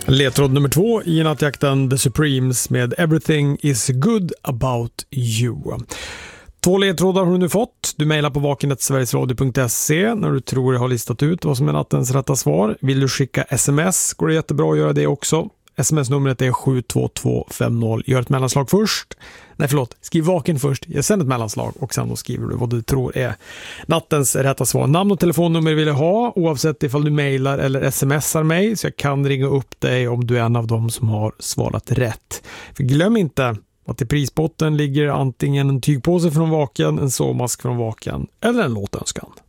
Ledtråd nummer 2 i nattjakten The Supremes med Everything is good about you. 2 ledtrådar har du nu fått. Du mejlar på vaken@sverigesradio.se när du tror jag har listat ut vad som är nattens rätta svar. Vill du skicka sms går det jättebra att göra det också. SMS-numret är 72250. Gör ett mellanslag först. Skriv vaken först. Sen ett mellanslag och sen då skriver du vad du tror är nattens rätta svar. Namn och telefonnummer vill jag ha oavsett ifall du mejlar eller smsar mig, så jag kan ringa upp dig om du är en av dem som har svarat rätt. För glöm inte att i prisbotten ligger antingen en tygpåse från Vaken, en sovmask från Vaken eller en låtönskan.